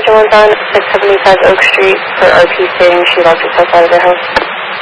Attention was on 675 Oak Street for RP stating she locked herself out of her house.